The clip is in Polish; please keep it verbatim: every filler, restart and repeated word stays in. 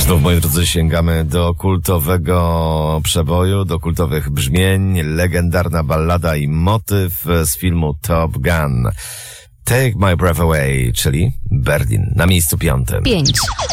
Znów, moi drodzy, sięgamy do kultowego przeboju, do kultowych brzmień, legendarna ballada i motyw z filmu Top Gun. Take My Breath Away, czyli Berlin, na miejscu piątym. Pięć.